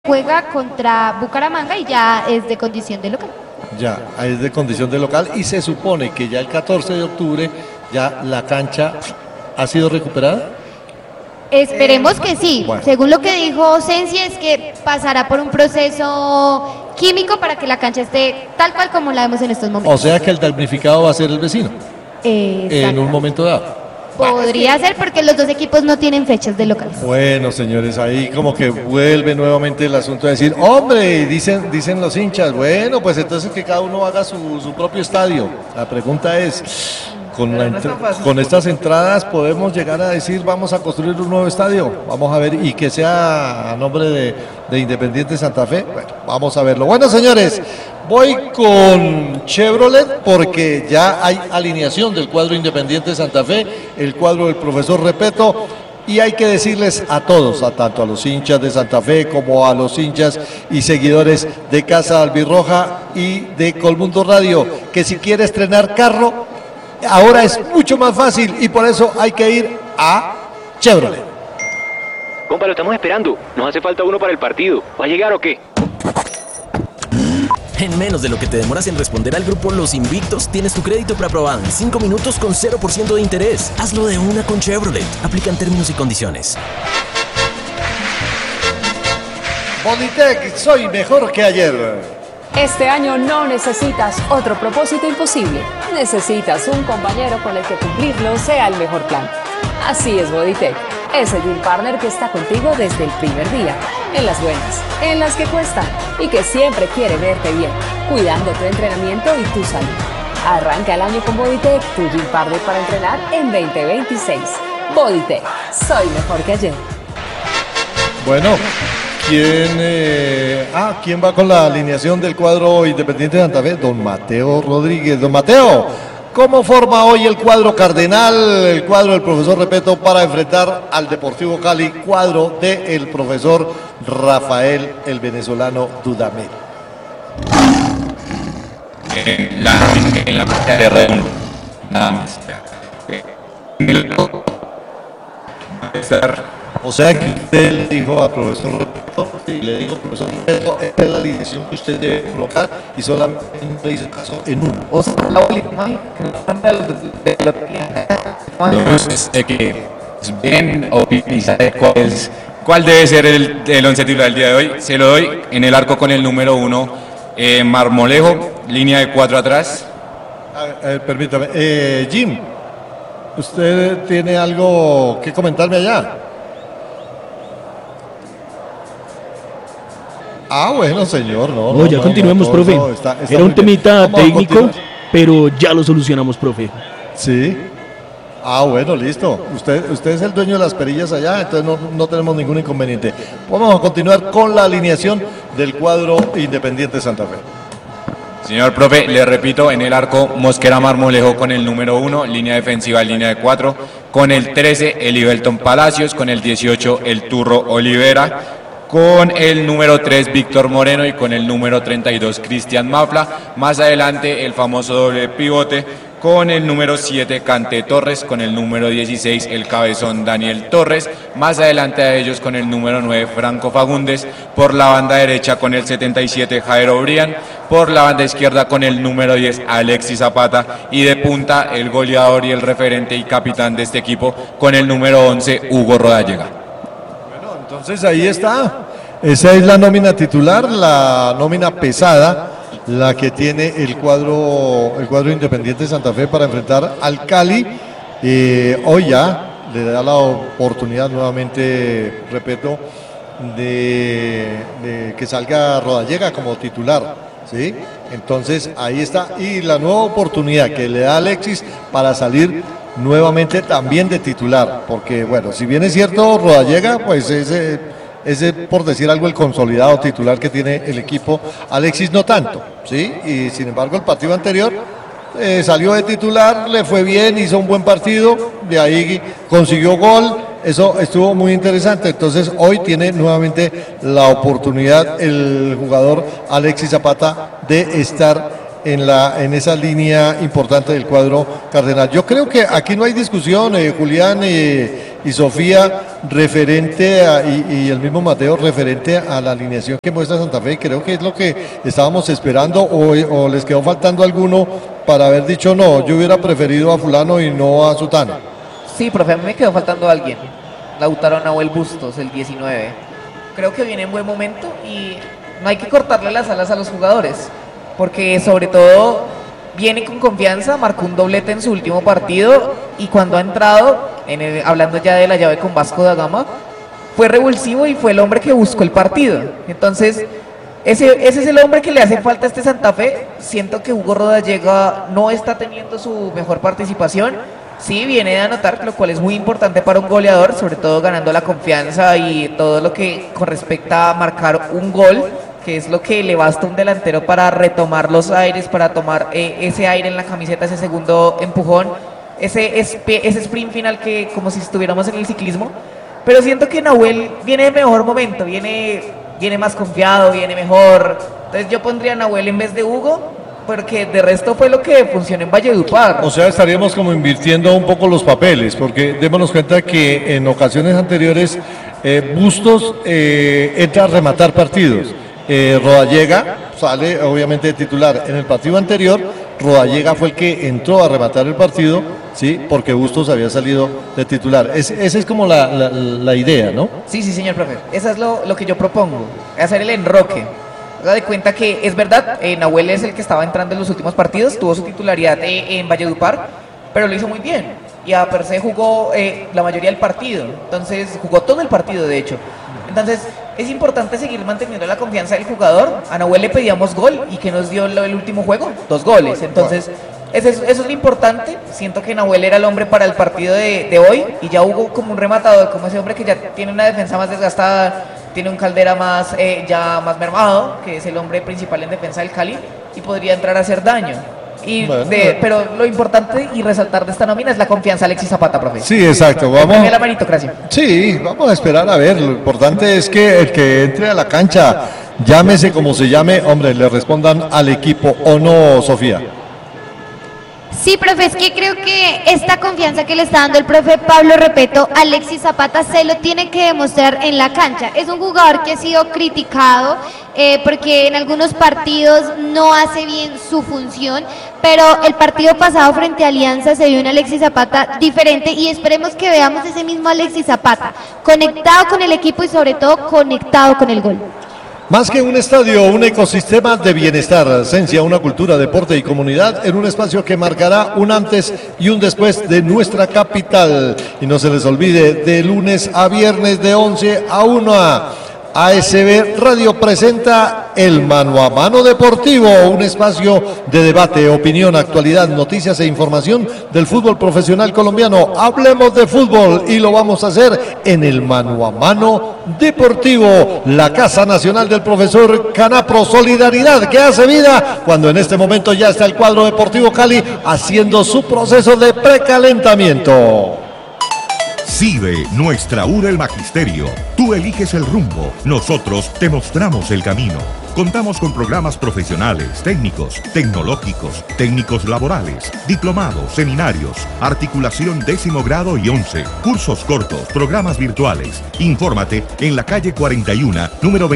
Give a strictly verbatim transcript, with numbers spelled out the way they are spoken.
juega contra Bucaramanga y ya es de condición de local. Ya, es de condición de local y se supone que ya el catorce de octubre ya la cancha ha sido recuperada. Esperemos que sí. Bueno. Según lo que dijo Sensi, es que pasará por un proceso químico para que la cancha esté tal cual como la vemos en estos momentos. O sea que el damnificado va a ser el vecino en un momento dado. Podría ser porque los dos equipos no tienen fechas de locales. Bueno, señores, ahí como que vuelve nuevamente el asunto de decir, hombre, dicen, dicen los hinchas, bueno, pues entonces que cada uno haga su, su propio estadio. La pregunta es, con, la entra- con estas entradas podemos llegar a decir, vamos a construir un nuevo estadio, vamos a ver, y que sea a nombre de, de Independiente Santa Fe. Bueno, vamos a verlo. Bueno, señores, voy con Chevrolet porque ya hay alineación del cuadro Independiente Santa Fe, el cuadro del profesor Repeto, y hay que decirles a todos, a tanto a los hinchas de Santa Fe como a los hinchas y seguidores de Casa Albirroja y de Colmundo Radio, que si quiere estrenar carro, ahora es mucho más fácil y por eso hay que ir a Chevrolet. Compa, lo estamos esperando. Nos hace falta uno para el partido. ¿Va a llegar o qué? En menos de lo que te demoras en responder al grupo Los Invictos, tienes tu crédito preaprobado en cinco minutos con cero por ciento de interés. Hazlo de una con Chevrolet. Aplican términos y condiciones. Bonitec, soy mejor que ayer. Este año no necesitas otro propósito imposible. Necesitas un compañero con el que cumplirlo sea el mejor plan. Así es Bodytech, ese gym partner que está contigo desde el primer día, en las buenas, en las que cuestan y que siempre quiere verte bien, cuidando tu entrenamiento y tu salud. Arranca el año con Bodytech, tu gym partner para entrenar en veinte veintiséis. Bodytech, soy mejor que ayer. Bueno, ¿quién, eh, ah, ¿quién va con la alineación del cuadro Independiente de Santa Fe? Don Mateo Rodríguez. Don Mateo, ¿cómo forma hoy el cuadro cardenal, el cuadro del profesor Repeto para enfrentar al Deportivo Cali, cuadro del profesor Rafael, el venezolano Dudamel? Eh, la, en la parte de redondo, nada más. Eh, en el- estar O sea que usted le dijo al profesor Repeto, sí, le dijo profesor Repeto, esta es la alineación que usted debe colocar y solamente le hizo caso en uno. O sea, la última que nos manda los de la Entonces, eh, que es bien opina y sabe cuál es, cuál debe ser el, el once titular del día de hoy. Se lo doy en el arco con el número uno, eh, Marmolejo, línea de cuatro atrás. A ver, a ver, permítame, eh, Jim, ¿usted tiene algo que comentarme allá? Ah, bueno, señor, no. No, ya continuemos, no, profe. no, está- está Era muy un bien. temita Vamos a técnico, continuar. pero ya lo solucionamos, profe. Sí. Ah, bueno, listo. Usted, usted es el dueño de las perillas allá, entonces no, no tenemos ningún inconveniente. Vamos a continuar con la alineación del cuadro Independiente Santa Fe. Señor profe, le repito, en el arco Mosquera Marmolejo con el número uno, línea defensiva, línea de cuatro, con el trece, el Ibelton Palacios, con el dieciocho, el Turro Olivera, con el número tres, Víctor Moreno, y con el número treinta y dos, Cristian Mafla. Más adelante, el famoso doble pivote, con el número siete, Cante Torres, con el número dieciséis, el cabezón Daniel Torres. Más adelante a ellos, con el número nueve, Franco Fagundes. Por la banda derecha, con el setenta y siete, Jairo Brian. Por la banda izquierda, con el número diez, Alexis Zapata. Y de punta, el goleador y el referente y capitán de este equipo, con el número once, Hugo Rodallega. Entonces ahí está. Esa es la nómina titular, la nómina pesada, la que tiene el cuadro, el cuadro Independiente de Santa Fe para enfrentar al Cali. Eh, hoy ya le da la oportunidad nuevamente, repito, de, de que salga Rodallega como titular, ¿sí? Entonces ahí está, y la nueva oportunidad que le da Alexis para salir nuevamente también de titular, porque bueno, si bien es cierto Rodallega, pues ese, ese por decir algo el consolidado titular que tiene el equipo, Alexis no tanto, ¿sí? Y sin embargo el partido anterior eh, salió de titular, le fue bien, hizo un buen partido, de ahí consiguió gol, eso estuvo muy interesante. Entonces hoy tiene nuevamente la oportunidad el jugador Alexis Zapata de estar en, la, en esa línea importante del cuadro cardenal. Yo creo que aquí no hay discusión, eh, Julián eh, y Sofía, referente a, y, y el mismo Mateo, referente a la alineación que muestra Santa Fe. Creo que es lo que estábamos esperando, o, o les quedó faltando alguno para haber dicho no, yo hubiera preferido a fulano y no a sutano. Sí, profe, a mí me quedó faltando alguien. Lautaro Nahuel Bustos, el diecinueve. Creo que viene en buen momento y no hay que cortarle las alas a los jugadores, porque sobre todo viene con confianza, marcó un doblete en su último partido y cuando ha entrado, en el, hablando ya de la llave con Vasco da Gama, fue revulsivo y fue el hombre que buscó el partido. Entonces, ese, ese es el hombre que le hace falta a este Santa Fe. Siento que Hugo Rodallega no está teniendo su mejor participación. Sí, viene de anotar, lo cual es muy importante para un goleador, sobre todo ganando la confianza y todo lo que con respecto a marcar un gol, que es lo que le basta a un delantero para retomar los aires, para tomar eh, ese aire en la camiseta, ese segundo empujón, ese, ese, ese sprint final que como si estuviéramos en el ciclismo. Pero siento que Nahuel viene de mejor momento, viene, viene más confiado, viene mejor. Entonces yo pondría a Nahuel en vez de Hugo, porque de resto fue lo que funcionó en Valledupar. O sea, estaríamos como invirtiendo un poco los papeles, porque démonos cuenta que en ocasiones anteriores eh, Bustos eh, entra a rematar partidos. Eh, Rodallega sale obviamente de titular. En el partido anterior, Rodallega fue el que entró a rematar el partido, sí, porque Bustos había salido de titular. Es, esa es como la, la, la idea, ¿no? Sí, sí, señor profe. Eso es lo, lo que yo propongo, hacer el enroque. Haga de cuenta que es verdad, eh, Nahuel es el que estaba entrando en los últimos partidos, tuvo su titularidad eh, en Valledupar, pero lo hizo muy bien. Y a per se jugó eh, la mayoría del partido, entonces jugó todo el partido de hecho. Entonces es importante seguir manteniendo la confianza del jugador. A Nahuel le pedíamos gol y que nos dio el, el último juego, dos goles. Entonces eso es, eso es lo importante. Siento que Nahuel era el hombre para el partido de, de hoy y ya hubo como un rematador, como ese hombre que ya tiene una defensa más desgastada, tiene un Caldera más eh, ya más mermado, que es el hombre principal en defensa del Cali, y podría entrar a hacer daño. Y bueno, de, pero lo importante y resaltar de esta nómina es la confianza de Alexis Zapata, profe. Sí, exacto. Vamos. La meritocracia. Sí, vamos a esperar a ver. Lo importante es que el que entre a la cancha, llámese como se llame, hombre, le respondan al equipo, ¿o no, Sofía? Sí, profe, es que creo que esta confianza que le está dando el profe Pablo Repeto, Alexis Zapata se lo tiene que demostrar en la cancha. Es un jugador que ha sido criticado eh, porque en algunos partidos no hace bien su función, pero el partido pasado frente a Alianza se vio un Alexis Zapata diferente y esperemos que veamos ese mismo Alexis Zapata, conectado con el equipo y sobre todo conectado con el gol. Más que un estadio, un ecosistema de bienestar, esencia, una cultura, deporte y comunidad en un espacio que marcará un antes y un después de nuestra capital. Y no se les olvide, de lunes a viernes de once a una, A S B Radio presenta el Mano a Mano Deportivo, un espacio de debate, opinión, actualidad, noticias e información del fútbol profesional colombiano. Hablemos de fútbol y lo vamos a hacer en el Mano a Mano Deportivo, la Casa Nacional del Profesor Canapro, solidaridad que hace vida, cuando en este momento ya está el cuadro Deportivo Cali haciendo su proceso de precalentamiento. Sigue nuestra U del Magisterio. Tú eliges el rumbo, nosotros te mostramos el camino. Contamos con programas profesionales, técnicos, tecnológicos, técnicos laborales, diplomados, seminarios, articulación décimo grado y once, cursos cortos, programas virtuales. Infórmate en la calle cuarenta y uno, número veinte.